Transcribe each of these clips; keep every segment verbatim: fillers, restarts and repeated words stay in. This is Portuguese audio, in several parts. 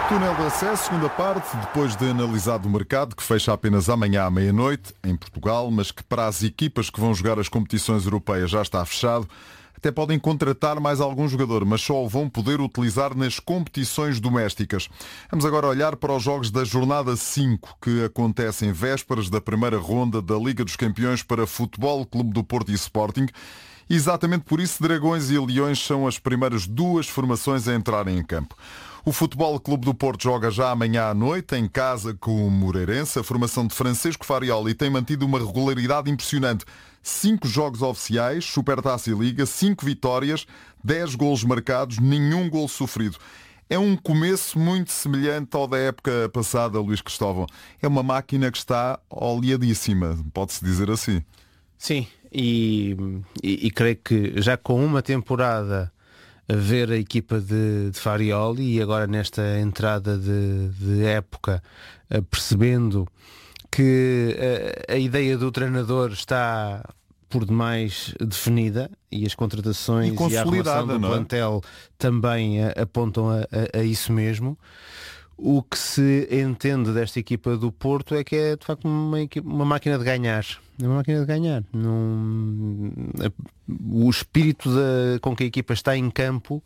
Túnel de acesso, segunda parte, depois de analisado o mercado, que fecha apenas amanhã à meia-noite, em Portugal, mas que para as equipas que vão jogar as competições europeias já está fechado. Até podem contratar mais algum jogador, mas só o vão poder utilizar nas competições domésticas. Vamos agora olhar para os jogos da jornada cinco, que acontecem vésperas da primeira ronda da Liga dos Campeões para Futebol Clube do Porto e Sporting. Exatamente por isso, Dragões e Leões são as primeiras duas formações a entrarem em campo. O Futebol Clube do Porto joga já amanhã à noite, em casa com o Moreirense. A formação de Francisco Farioli tem mantido uma regularidade impressionante. Cinco jogos oficiais, Supertaça e Liga, cinco vitórias, dez golos marcados, nenhum golo sofrido. É um começo muito semelhante ao da época passada, Luís Cristóvão. É uma máquina que está oleadíssima, pode-se dizer assim. Sim, e, e, e creio que já com uma temporada a ver a equipa de, de Farioli e agora nesta entrada de, de época, percebendo que a, a ideia do treinador está por demais definida e as contratações e, e a arrumação do plantel também a, apontam a, a, a isso mesmo. O que se entende desta equipa do Porto é que é de facto uma, equipa, uma máquina de ganhar. É uma máquina de ganhar. Num, o espírito da, com que a equipa está em campo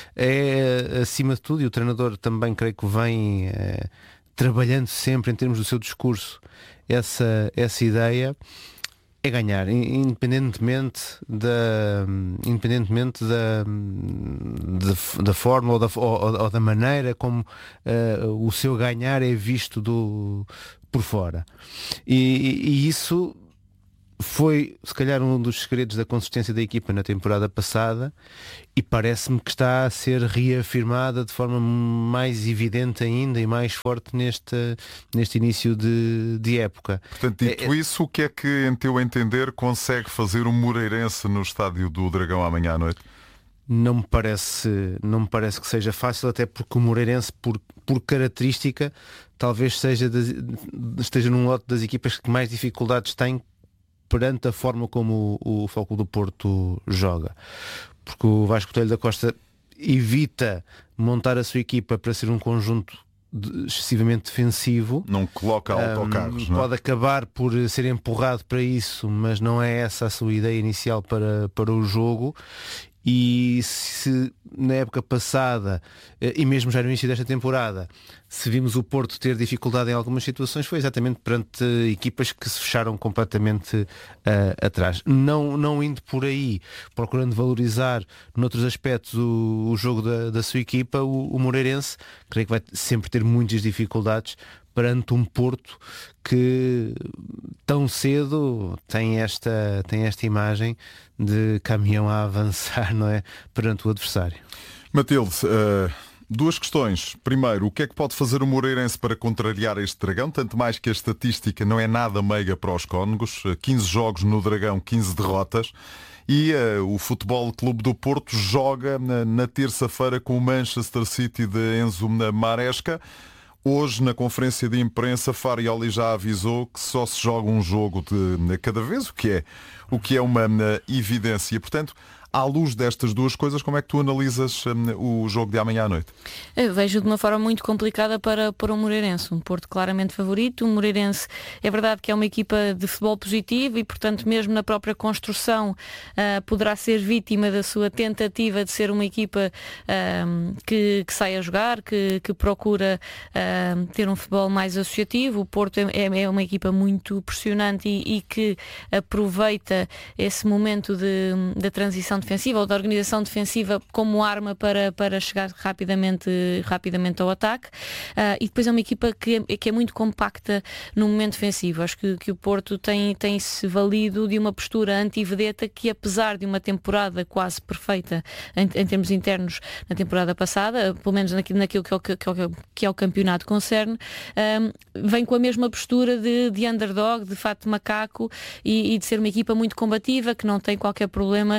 é acima de tudo, e o treinador também creio que vem é, trabalhando sempre em termos do seu discurso essa, essa ideia. É ganhar, independentemente da, independentemente da, da, da forma ou da, ou, ou da maneira como uh, o seu ganhar é visto do, por fora. E, e isso foi, se calhar, um dos segredos da consistência da equipa na temporada passada e parece-me que está a ser reafirmada de forma mais evidente ainda e mais forte neste, neste início de, de época. Portanto, dito é, isso, o que é que, em teu entender, consegue fazer o Moreirense no estádio do Dragão amanhã à noite? Não me parece, não me parece que seja fácil, até porque o Moreirense, por, por característica, talvez seja das, esteja num lote das equipas que mais dificuldades tem perante a forma como o, o Futebol do Porto joga. Porque o Vasco Botelho da Costa evita montar a sua equipa para ser um conjunto de, excessivamente defensivo. Não coloca autocarros. Um, pode não? acabar por ser empurrado para isso, mas não é essa a sua ideia inicial para, para o jogo. E se na época passada, e mesmo já no início desta temporada, se vimos o Porto ter dificuldade em algumas situações, foi exatamente perante equipas que se fecharam completamente uh, atrás. Não, não indo por aí, procurando valorizar noutros aspectos o, o jogo da, da sua equipa, o, o Moreirense, creio que vai sempre ter muitas dificuldades perante um Porto que tão cedo tem esta, tem esta imagem de caminhão a avançar, não é, perante o adversário. Matilde, uh, duas questões. Primeiro, o que é que pode fazer o Moreirense para contrariar este Dragão? Tanto mais que a estatística não é nada meiga para os cónegos. quinze jogos no Dragão, quinze derrotas. E uh, o Futebol Clube do Porto joga na, na terça-feira com o Manchester City de Enzo Maresca. Hoje, na conferência de imprensa, Farioli já avisou que só se joga um jogo de cada vez, o que é, o que é uma evidência. Portanto, à luz destas duas coisas, como é que tu analisas um, o jogo de amanhã à noite? Eu vejo de uma forma muito complicada para, para o Moreirense. Um Porto claramente favorito. O Moreirense é verdade que é uma equipa de futebol positivo e, portanto, mesmo na própria construção uh, poderá ser vítima da sua tentativa de ser uma equipa uh, que, que sai a jogar, que, que procura uh, ter um futebol mais associativo. O Porto é, é uma equipa muito pressionante e, e que aproveita esse momento de, de transição defensiva ou da organização defensiva como arma para, para chegar rapidamente, rapidamente ao ataque. Uh, e depois é uma equipa que é, que é muito compacta no momento defensivo. Acho que, que o Porto tem, tem se valido de uma postura anti-vedeta que, apesar de uma temporada quase perfeita em, em termos internos na temporada passada, pelo menos naquilo, naquilo que, é o, que, é o, que é o campeonato concerne, um, vem com a mesma postura de, de underdog, de fato macaco e, e de ser uma equipa muito combativa, que não tem qualquer problema em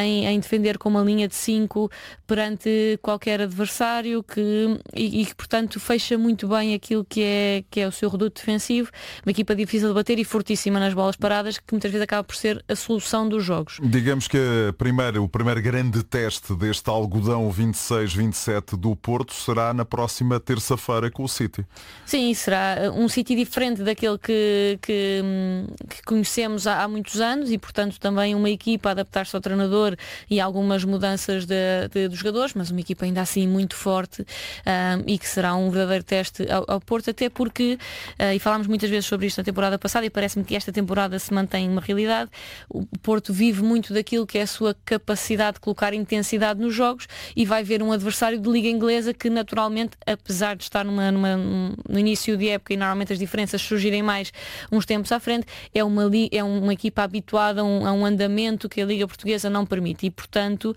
em, em defender com uma linha de cinco perante qualquer adversário que, e, e que portanto fecha muito bem aquilo que é, que é o seu reduto defensivo. Uma equipa difícil de bater e fortíssima nas bolas paradas, que muitas vezes acaba por ser a solução dos jogos. Digamos que a primeira, o primeiro grande teste deste algodão vinte e seis vinte e sete do Porto será na próxima terça-feira com o City. Sim, será um City diferente daquele que, que, que conhecemos há, há muitos anos e portanto também uma equipa a adaptar-se ao treinador e algumas mudanças de, de, dos jogadores, mas uma equipa ainda assim muito forte um, e que será um verdadeiro teste ao, ao Porto, até porque, uh, e falámos muitas vezes sobre isto na temporada passada e parece-me que esta temporada se mantém uma realidade, o Porto vive muito daquilo que é a sua capacidade de colocar intensidade nos jogos e vai ver um adversário de Liga Inglesa que naturalmente, apesar de estar numa, numa, no início de época e normalmente as diferenças surgirem mais uns tempos à frente, é uma, é uma equipa habituada a um, a um andamento que a Liga Portuguesa não permite e portanto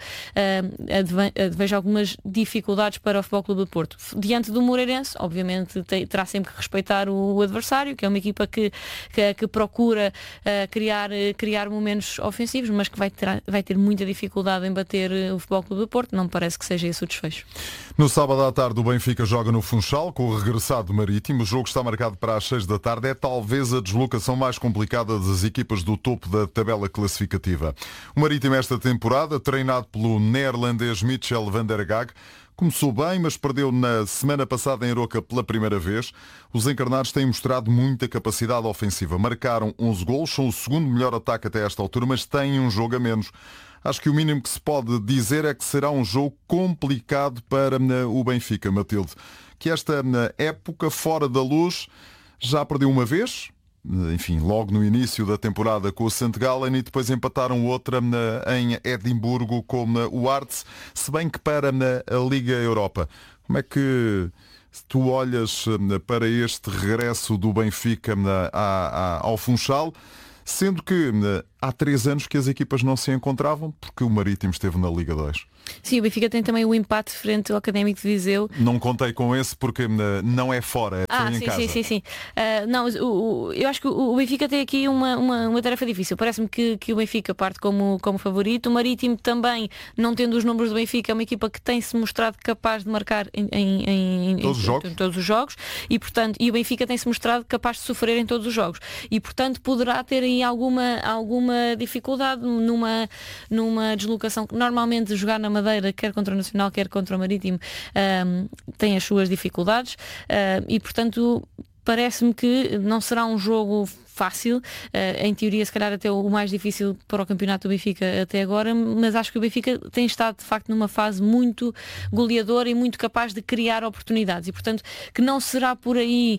uh, vejo algumas dificuldades para o Futebol Clube do Porto. Diante do Moreirense, obviamente te, terá sempre que respeitar o, o adversário, que é uma equipa que, que, que procura uh, criar, criar momentos ofensivos, mas que vai ter, vai ter muita dificuldade em bater o Futebol Clube do Porto. Não me parece que seja esse o desfecho. No sábado à tarde o Benfica joga no Funchal com o regressado Marítimo. O jogo está marcado para as seis da tarde. É talvez a deslocação mais complicada das equipas do topo da tabela classificativa. O Marítimo esta temporada, treinado pelo neerlandês Michel van der Gaag, começou bem, mas perdeu na semana passada em Aroca pela primeira vez. Os encarnados têm mostrado muita capacidade ofensiva. Marcaram onze golos, são o segundo melhor ataque até esta altura, mas têm um jogo a menos. Acho que o mínimo que se pode dizer é que será um jogo complicado para o Benfica, Matilde. Que esta época fora da luz já perdeu uma vez, enfim, logo no início da temporada com o Saint Gallen, e depois empataram outra em Edimburgo com o Hearts, se bem que para a Liga Europa. Como é que tu olhas para este regresso do Benfica ao Funchal, sendo que há três anos que as equipas não se encontravam porque o Marítimo esteve na Liga dois? Sim, o Benfica tem também o empate frente ao Académico de Viseu. Não contei com esse porque não é fora, é ah, em sim, casa. sim, sim, sim. Uh, não, o, o, eu acho que o, o Benfica tem aqui uma, uma, uma tarefa difícil. Parece-me que, que o Benfica parte como, como favorito. O Marítimo também, não tendo os números do Benfica, é uma equipa que tem-se mostrado capaz de marcar em, em, em, todos, em, os jogos. em todos os jogos e, portanto, e o Benfica tem-se mostrado capaz de sofrer em todos os jogos. E, portanto, poderá ter aí alguma, alguma dificuldade numa, numa deslocação que normalmente jogar na Madeira, quer contra o Nacional, quer contra o Marítimo, um, tem as suas dificuldades uh, e, portanto, parece-me que não será um jogo fácil, uh, em teoria se calhar até o mais difícil para o campeonato do Benfica até agora, mas acho que o Benfica tem estado de facto numa fase muito goleadora e muito capaz de criar oportunidades e portanto que não será por aí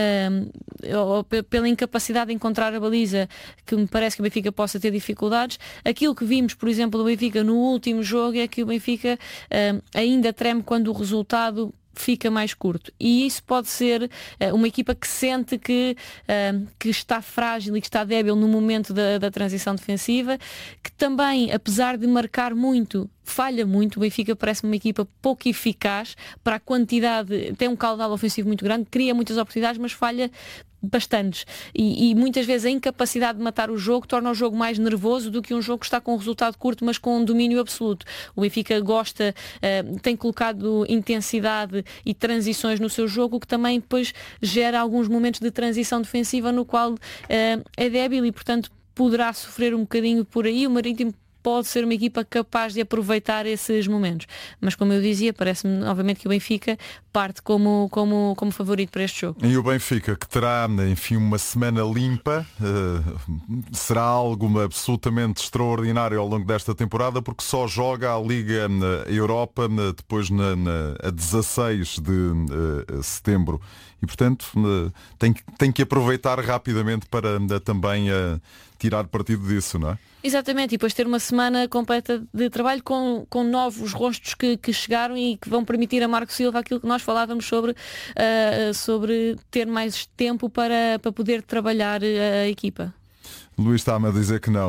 uh, ou pela incapacidade de encontrar a baliza que me parece que o Benfica possa ter dificuldades. Aquilo que vimos, por exemplo, do Benfica no último jogo é que o Benfica uh, ainda treme quando o resultado fica mais curto e isso pode ser uh, uma equipa que sente que, uh, que está frágil e que está débil no momento da, da transição defensiva, que também, apesar de marcar muito, falha muito. O Benfica parece-me uma equipa pouco eficaz para a quantidade, tem um caudal ofensivo muito grande, cria muitas oportunidades, mas falha bastantes e, e muitas vezes a incapacidade de matar o jogo torna o jogo mais nervoso do que um jogo que está com um resultado curto mas com um domínio absoluto. O Benfica gosta, uh, tem colocado intensidade e transições no seu jogo, o que também depois gera alguns momentos de transição defensiva no qual uh, é débil e portanto poderá sofrer um bocadinho por aí. O Marítimo pode ser uma equipa capaz de aproveitar esses momentos. Mas como eu dizia, parece-me obviamente que o Benfica parte como, como, como favorito para este jogo. E o Benfica, que terá, enfim, uma semana limpa, uh, será algo absolutamente extraordinário ao longo desta temporada, porque só joga a Liga na Europa na, depois na, na, a dezasseis de uh, setembro. E, portanto, uh, tem, tem que aproveitar rapidamente para uh, também uh, tirar partido disso, não é? Exatamente, e depois ter uma semana completa de trabalho com, com novos rostos que, que chegaram e que vão permitir a Marco Silva aquilo que nós falávamos sobre, uh, sobre ter mais tempo para, para poder trabalhar a equipa. Luís está-me a dizer que não.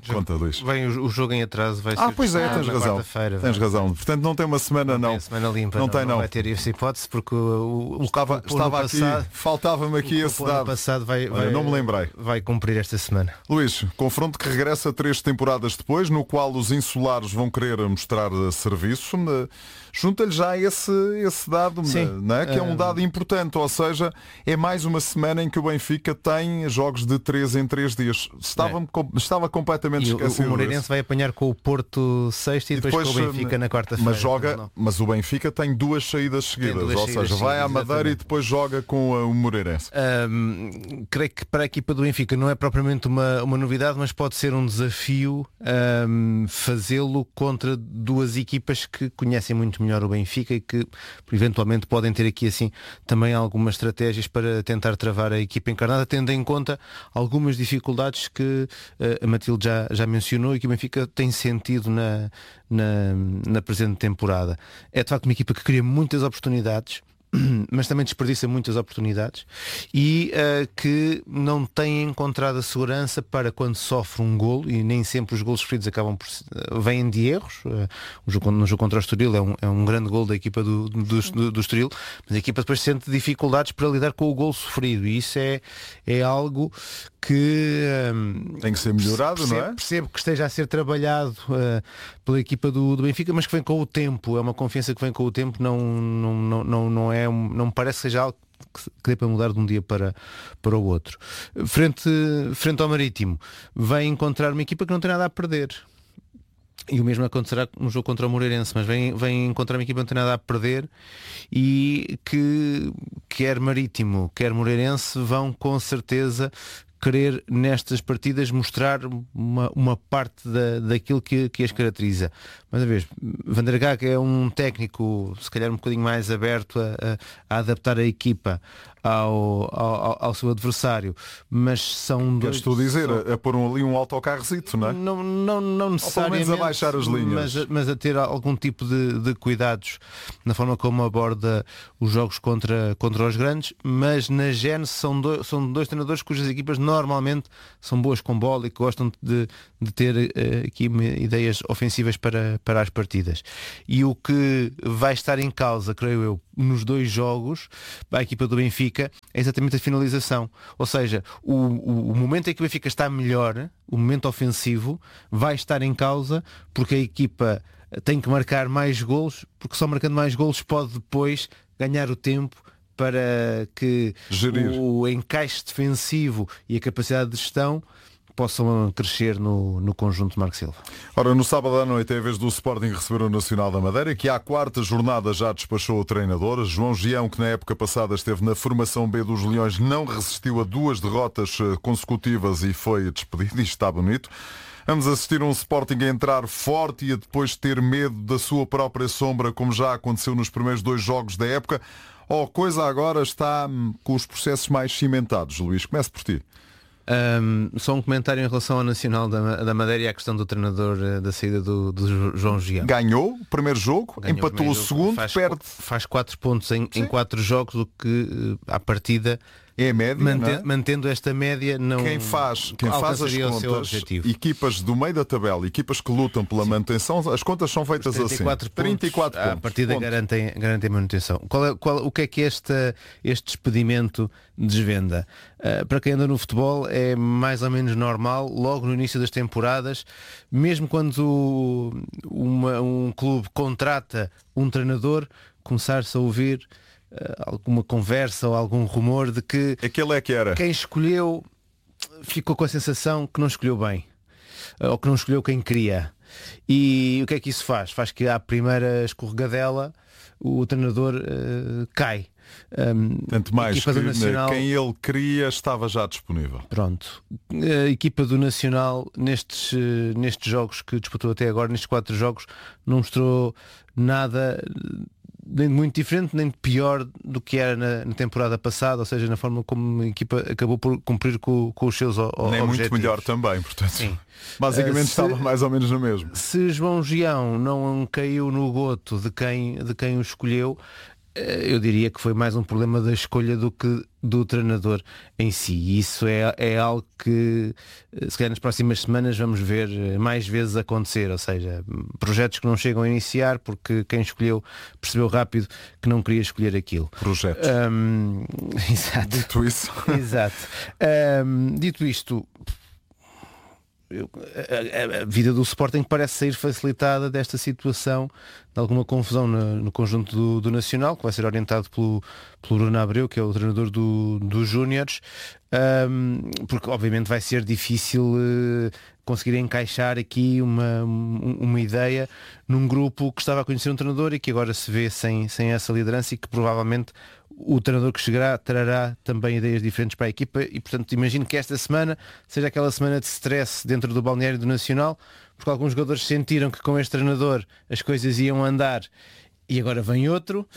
Conta, Luís. Vem o, o jogo em atraso, vai ah, ser pois é, ah, tens na razão. quarta-feira. Tens razão. Portanto, não tem uma semana, não. Não tem semana limpa, não, não, tem, não. não vai ter essa hipótese porque o, o estava, o, estava aqui, passado, faltava-me aqui esse dado. Passado vai, Olha, vai, não me lembrei. Vai cumprir esta semana. Luís, confronto que regressa três temporadas depois, no qual os insulares vão querer mostrar serviço. Junta-lhe já esse, esse dado, Sim. Não é? Que é um dado importante, ou seja, é mais uma semana em que o Benfica tem jogos de três em três dias. Estava, é. estava completamente e esquecido. O Moreirense disso. Vai apanhar com o Porto sexta e, e depois, depois com o Benfica na quarta-feira. Mas, joga, mas o Benfica tem duas saídas seguidas, duas ou saídas seja, vai à Madeira exatamente. E depois joga com o Moreirense. Um, creio que para a equipa do Benfica não é propriamente uma, uma novidade, mas pode ser um desafio um, fazê-lo contra duas equipas que conhecem muito melhor o Benfica e que eventualmente podem ter aqui assim também algumas estratégias para tentar travar a equipa encarnada, tendo em conta algumas dificuldades que uh, a Matilde já, já mencionou e que o Benfica tem sentido na, na, na presente temporada. É de facto uma equipa que cria muitas oportunidades, mas também desperdiça muitas oportunidades e uh, que não tem encontrado a segurança para quando sofre um golo, e nem sempre os golos sofridos acabam por uh, vêm de erros. Uh, o jogo, no jogo contra o Estoril é um, é um grande golo da equipa do, do, do, do Estoril, mas a equipa depois sente dificuldades para lidar com o golo sofrido, e isso é, é algo que um, tem que ser melhorado, percebo, não é? Percebo que esteja a ser trabalhado uh, pela equipa do, do Benfica, mas que vem com o tempo, é uma confiança que vem com o tempo, não, não, não, não, não, é, não me parece que seja algo que dê para mudar de um dia para, para o outro. Frente, frente ao Marítimo, vem encontrar uma equipa que não tem nada a perder. E o mesmo acontecerá no jogo contra o Moreirense, mas vem, vem encontrar uma equipa que não tem nada a perder e que quer Marítimo, quer Moreirense vão com certeza querer nestas partidas mostrar uma, uma parte da, daquilo que, que as caracteriza. Mais uma vez, Van der Gaag é um técnico se calhar um bocadinho mais aberto a, a, a adaptar a equipa ao, ao, ao seu adversário, mas são dois... Queres tu dizer, são... a pôr um, ali um autocarrozito, não é? Não, não, não necessariamente, ou pelo menos a baixar as linhas. Mas, mas a ter algum tipo de, de cuidados na forma como aborda os jogos contra, contra os grandes, mas na gênese são dois, são dois treinadores cujas equipas normalmente são boas com bola e que gostam de, de ter uh, aqui ideias ofensivas para, para as partidas. E o que vai estar em causa, creio eu, nos dois jogos, a equipa do Benfica, é exatamente a finalização. Ou seja, o, o, o momento em que o Benfica está melhor, o momento ofensivo, vai estar em causa porque a equipa tem que marcar mais golos, porque só marcando mais golos pode depois ganhar o tempo para que Gerir. O encaixe defensivo e a capacidade de gestão possam crescer no, no conjunto de Marco Silva. Ora, no sábado à noite é a vez do Sporting receber o Nacional da Madeira, que à quarta jornada já despachou o treinador. João Gião, que na época passada esteve na formação B dos Leões, não resistiu a duas derrotas consecutivas e foi despedido. Isto está bonito. Vamos assistir a um Sporting a entrar forte e a depois ter medo da sua própria sombra, como já aconteceu nos primeiros dois jogos da época. Ou a coisa agora está com os processos mais cimentados? Luís, comece por ti. Um, só um comentário em relação ao Nacional da, da Madeira e à questão do treinador uh, da saída do, do João Gião. Ganhou o primeiro jogo, Ganhou empatou o, o segundo, faz, perde. Faz quatro pontos em, em quatro jogos, o que uh, à partida é a média, mantendo, não é? mantendo esta média não quem faz, quem faz as contas, equipas do meio da tabela, equipas que lutam pela Sim. manutenção, as contas são feitas trinta e quatro assim. Pontos, trinta e quatro pontos. A partida garantem, garantem a manutenção. Qual é, qual, o que é que esta, este despedimento desvenda? Uh, para quem anda no futebol é mais ou menos normal, logo no início das temporadas, mesmo quando uma, um clube contrata um treinador, começar-se a ouvir Uh, alguma conversa ou algum rumor de que aquele é que era. Quem escolheu ficou com a sensação que não escolheu bem, uh, ou que não escolheu quem queria. E o que é que isso faz? Faz que à primeira escorregadela o treinador uh, cai. Um, Tanto mais que Nacional... quem ele queria estava já disponível. Pronto. A equipa do Nacional nestes, uh, nestes jogos que disputou até agora, nestes quatro jogos, não mostrou nada nem de muito diferente, nem de pior do que era na, na temporada passada, ou seja, na forma como a equipa acabou por cumprir com, com os seus o, nem objetivos. Muito melhor também, portanto. Sim. Basicamente uh, se, estava mais ou menos no mesmo. Se João Gião não caiu no goto de quem, de quem o escolheu, Eu diria que foi mais um problema da escolha do que do treinador em si. E isso é, é algo que, se calhar nas próximas semanas vamos ver mais vezes acontecer. Ou seja, projetos que não chegam a iniciar porque quem escolheu percebeu rápido que não queria escolher aquilo. Projetos. Um, exato. Dito isso. Exato. Um, dito isto, Eu, a, a, a vida do Sporting parece sair facilitada desta situação de alguma confusão no, no conjunto do, do Nacional, que vai ser orientado pelo, pelo Bruno Abreu, que é o treinador do, dos Júniores, um, porque obviamente vai ser difícil uh, conseguir encaixar aqui uma, uma ideia num grupo que estava a conhecer um treinador e que agora se vê sem, sem essa liderança e que provavelmente o treinador que chegará trará também ideias diferentes para a equipa e, portanto, imagino que esta semana seja aquela semana de stress dentro do balneário do Nacional, porque alguns jogadores sentiram que com este treinador as coisas iam andar e agora vem outro,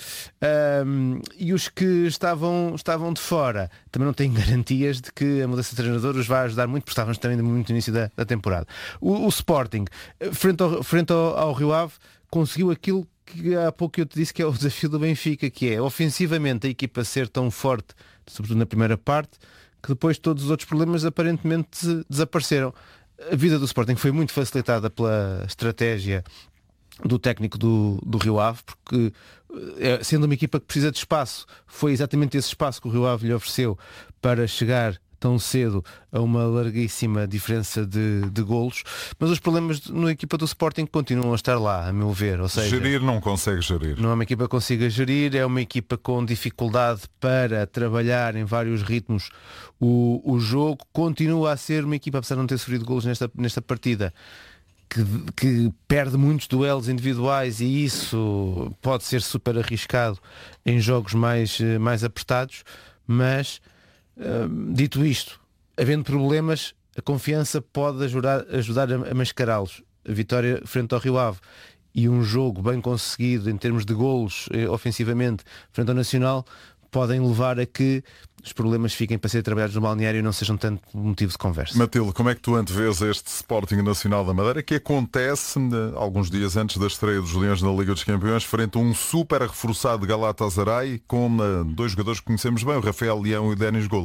um, e os que estavam, estavam de fora também não têm garantias de que a mudança de treinador os vai ajudar muito, porque estávamos também muito no início da, da temporada. O, o Sporting, frente ao, frente ao, ao Rio Ave, conseguiu aquilo que há pouco eu te disse que é o desafio do Benfica, que é ofensivamente a equipa ser tão forte, sobretudo na primeira parte, que depois todos os outros problemas aparentemente desapareceram. A vida do Sporting foi muito facilitada pela estratégia do técnico do, do Rio Ave, porque sendo uma equipa que precisa de espaço, foi exatamente esse espaço que o Rio Ave lhe ofereceu para chegar tão cedo a uma larguíssima diferença de, de golos, mas os problemas na equipa do Sporting continuam a estar lá, a meu ver. Ou seja, gerir não consegue gerir. Não é uma equipa que consiga gerir, é uma equipa com dificuldade para trabalhar em vários ritmos o, o jogo. Continua a ser uma equipa, apesar de não ter sofrido golos nesta, nesta partida, que, que perde muitos duelos individuais, e isso pode ser super arriscado em jogos mais, mais apertados, mas Uh, dito isto, havendo problemas, a confiança pode ajudar, ajudar a, a mascará-los. A vitória frente ao Rio Ave e um jogo bem conseguido em termos de golos eh, ofensivamente frente ao Nacional podem levar a que os problemas fiquem para ser trabalhados no balneário e não sejam tanto motivo de conversa. Matilde, como é que tu antevês este Sporting Nacional da Madeira, que acontece alguns dias antes da estreia dos Leões na Liga dos Campeões, frente a um super reforçado Galatasaray com uh, dois jogadores que conhecemos bem, o Rafael Leão e o Denis Gol?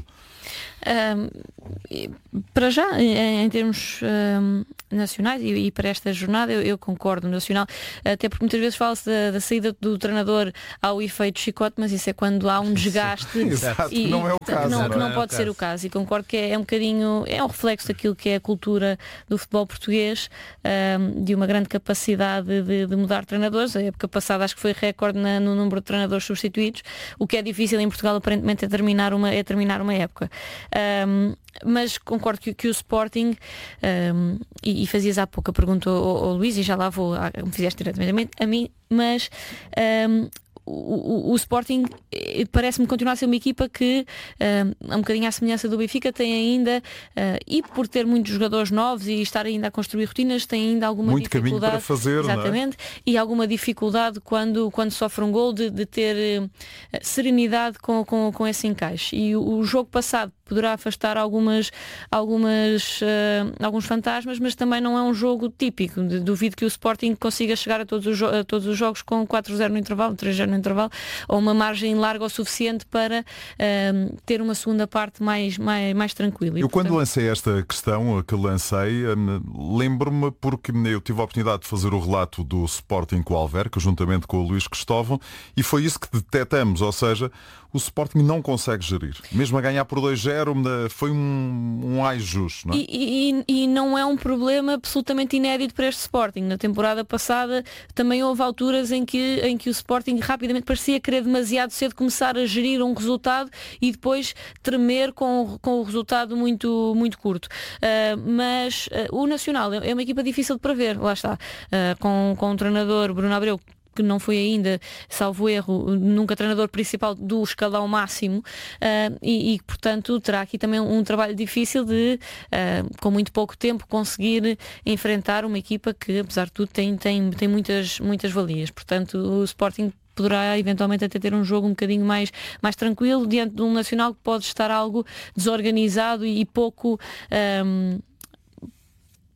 Um, para já, em, em termos um, nacionais e, e para esta jornada eu, eu concordo no Nacional, até porque muitas vezes fala-se da, da saída do treinador ao efeito chicote, mas isso é quando há um desgaste. Exato, e, não é o caso. Não, não, não, não é pode o ser caso. o caso, e concordo que é, é um bocadinho, é um reflexo daquilo que é a cultura do futebol português, um, de uma grande capacidade de, de mudar treinadores. A época passada acho que foi recorde na, no número de treinadores substituídos, o que é difícil em Portugal aparentemente é terminar uma, é terminar uma época. Um, mas concordo que, que o Sporting, um, e, e fazias há pouco a pergunta ao, ao Luís, e já lá vou, me fizeste diretamente a mim, mas um, o, o, o Sporting parece-me continuar a ser uma equipa que, um, um bocadinho à semelhança do Benfica, tem ainda, uh, e por ter muitos jogadores novos e estar ainda a construir rotinas, tem ainda alguma muito dificuldade. Caminho para fazer, exatamente, não é? E alguma dificuldade quando, quando sofre um gol de, de ter uh, serenidade com, com, com esse encaixe. E o, o jogo passado poderá afastar algumas, algumas, uh, alguns fantasmas, mas também não é um jogo típico. Duvido que o Sporting consiga chegar a todos os, a todos os jogos com quatro a zero no intervalo, três a zero no intervalo, ou uma margem larga o suficiente para uh, ter uma segunda parte mais, mais, mais tranquila. E, eu portanto... quando lancei esta questão, que lancei, lembro-me porque eu tive a oportunidade de fazer o relato do Sporting com o Alverca, juntamente com o Luís Cristóvão, e foi isso que detectamos, ou seja, o Sporting não consegue gerir. Mesmo a ganhar por dois a zero, foi um, um ai jus, não é? E, e, e não é um problema absolutamente inédito para este Sporting. Na temporada passada também houve alturas em que, em que o Sporting rapidamente parecia querer demasiado cedo começar a gerir um resultado e depois tremer com, com o resultado muito, muito curto. Uh, mas uh, o Nacional é uma equipa difícil de prever, lá está. Uh, com, com o treinador Bruno Abreu, que não foi ainda, salvo erro, nunca treinador principal do escalão máximo, uh, e, e portanto terá aqui também um, um trabalho difícil de, uh, com muito pouco tempo, conseguir enfrentar uma equipa que, apesar de tudo, tem, tem, tem muitas, muitas valias. Portanto, o Sporting poderá eventualmente até ter um jogo um bocadinho mais, mais tranquilo diante de um Nacional que pode estar algo desorganizado e pouco... Um,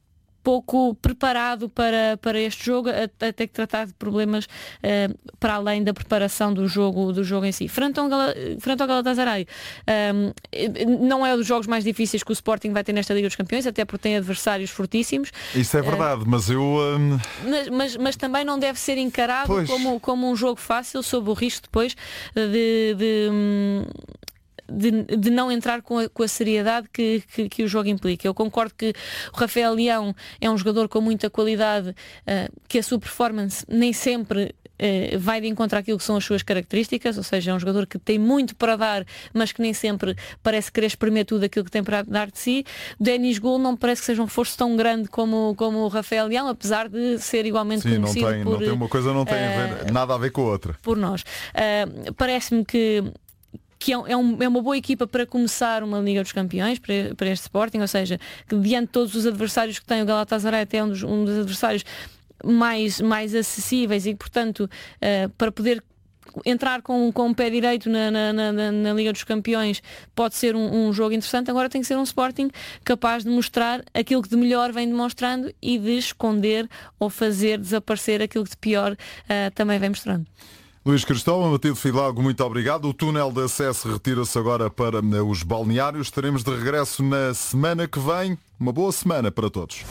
pouco preparado para, para este jogo, a, a ter que tratar de problemas uh, para além da preparação do jogo, do jogo em si. Frente ao, Gal- frente ao Galatasaray, um, não é um dos jogos mais difíceis que o Sporting vai ter nesta Liga dos Campeões, até porque tem adversários fortíssimos. Isso é verdade, uh, mas eu... Um... Mas, mas, mas também não deve ser encarado como, como um jogo fácil, sob o risco depois de... de De, de não entrar com a, com a seriedade que, que, que o jogo implica. Eu concordo que o Rafael Leão é um jogador com muita qualidade, uh, que a sua performance nem sempre uh, vai de encontro àquilo que são as suas características, ou seja, é um jogador que tem muito para dar, mas que nem sempre parece querer espremer tudo aquilo que tem para dar de si. Denis Gul não parece que seja um forço tão grande como, como o Rafael Leão, apesar de ser igualmente Sim, conhecido não tem, por... não tem uma coisa, não tem uh, a ver, nada a ver com a outra. Por nós. Uh, parece-me que que é, um, é uma boa equipa para começar uma Liga dos Campeões, para, para este Sporting, ou seja, que diante de todos os adversários que tem, o Galatasaray até é um dos, um dos adversários mais, mais acessíveis e, portanto, uh, para poder entrar com, com o pé direito na, na, na, na Liga dos Campeões pode ser um, um jogo interessante. Agora tem que ser um Sporting capaz de mostrar aquilo que de melhor vem demonstrando e de esconder ou fazer desaparecer aquilo que de pior uh, também vem mostrando. Luís Cristóvão, Matilde Fidalgo, muito obrigado. O túnel de acesso retira-se agora para os balneários. Estaremos de regresso na semana que vem. Uma boa semana para todos.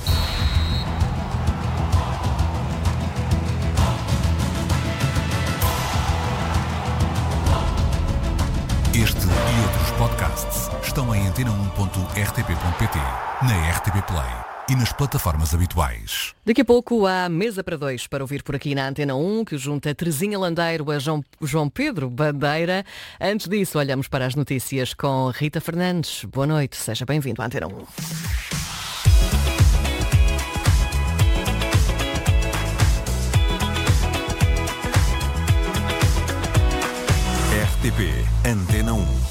Este e outros podcasts estão em antena um ponto r t p ponto p t, na R T P Play e nas plataformas habituais. Daqui a pouco há Mesa para Dois para ouvir por aqui na Antena um, que junta Terezinha Landeiro a João, João Pedro Bandeira. Antes disso, olhamos para as notícias com Rita Fernandes. Boa noite, seja bem-vindo à Antena um. R T P Antena um.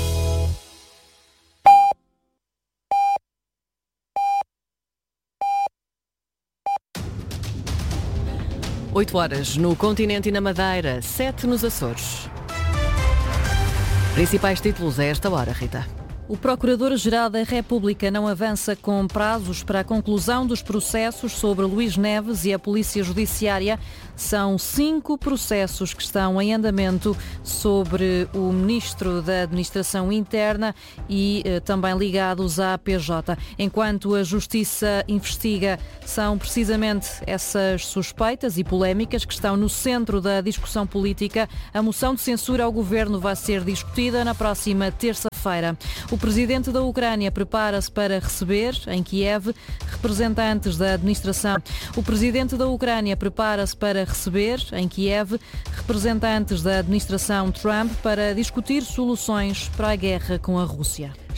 oito horas no continente e na Madeira, sete nos Açores. Principais títulos a esta hora, Rita. O Procurador-Geral da República não avança com prazos para a conclusão dos processos sobre Luís Neves e a Polícia Judiciária. São cinco processos que estão em andamento sobre o Ministro da Administração Interna e eh, também ligados à P J. Enquanto a Justiça investiga, são precisamente essas suspeitas e polémicas que estão no centro da discussão política. A moção de censura ao Governo vai ser discutida na próxima terça-feira. O presidente da Ucrânia prepara-se para receber, em Kiev, representantes da administração. O presidente da Ucrânia prepara-se para receber, em Kiev, representantes da administração Trump para discutir soluções para a guerra com a Rússia.